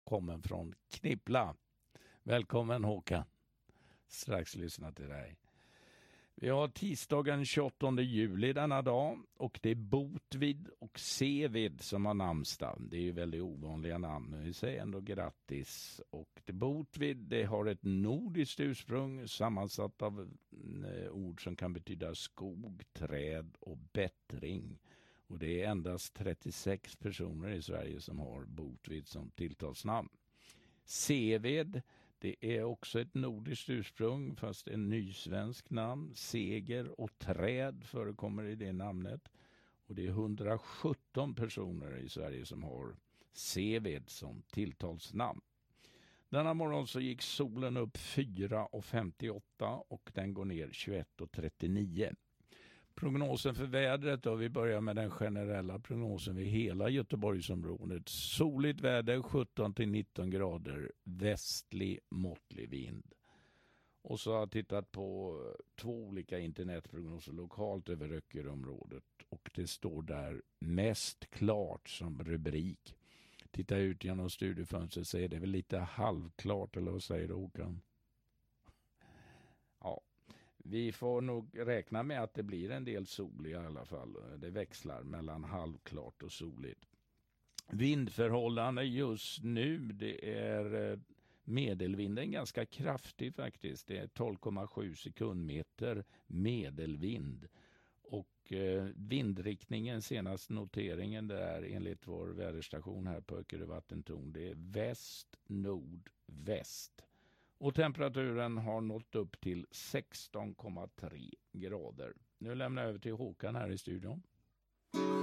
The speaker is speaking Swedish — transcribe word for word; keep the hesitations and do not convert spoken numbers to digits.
kommer från Knippla. Välkommen Håkan. Strax lyssna till dig. Vi har tisdagen tjugoåttonde juli denna dag och det är Botvid och Sevid som har namnsdag. Det är ju väldigt ovanliga namn, men vi säger ändå grattis. Och det Botvid, det har ett nordiskt ursprung sammansatt av eh, ord som kan betyda skog, träd och bättring. Och det är endast trettiosex personer i Sverige som har Botvid som tilltalsnamn. Seved, det är också ett nordiskt ursprung fast en nysvensk namn. Seger och träd förekommer i det namnet. Och det är hundrasjutton personer i Sverige som har Seved som tilltalsnamn. Denna morgon så gick solen upp fyra och femtioåtta och den går ner tjugoett och trettionio. Prognosen för vädret då, vi börjar med den generella prognosen vid hela Göteborgsområdet. Soligt väder sjutton till nitton grader, västlig måttlig vind. Och så har jag tittat på två olika internetprognoser lokalt över Öckeröområdet och det står där mest klart som rubrik. Titta ut genom studiefönstret så är det väl lite halvklart, eller vad säger du Håkan? Ja. Vi får nog räkna med att det blir en del sol i alla fall. Det växlar mellan halvklart och soligt. Vindförhållanden just nu, det är medelvinden ganska kraftig faktiskt. Det är tolv komma sju sekundmeter medelvind. Och eh, vindriktningen, senast noteringen där enligt vår väderstation här på Öckerö vattentorn, det är väst-nordväst. Och temperaturen har nått upp till sexton komma tre grader. Nu lämnar jag över till Håkan här i studion.